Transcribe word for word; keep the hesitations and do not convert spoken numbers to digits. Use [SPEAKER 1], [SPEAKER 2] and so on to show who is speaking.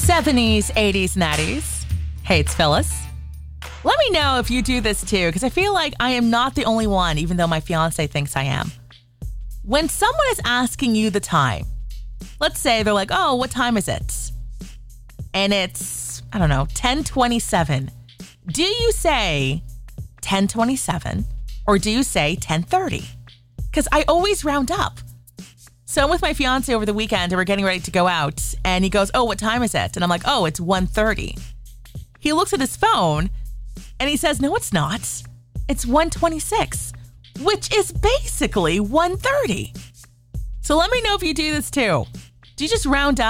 [SPEAKER 1] seventies, eighties, nineties. Hey, it's Phyllis. Let me know if you do this too, because I feel like I am not the only one, even though my fiance thinks I am. When someone is asking you the time, let's say they're like, oh, what time is it? And it's, I don't know, ten twenty-seven. Do you say ten twenty-seven or do you say ten thirty? Because I always round up. So I'm with my fiance over the weekend and we're getting ready to go out and he goes, oh, what time is it? And I'm like, oh, it's one thirty. He looks at his phone and he says, no, it's not. It's one twenty-six, which is basically one thirty. So let me know if you do this too. Do you just round up?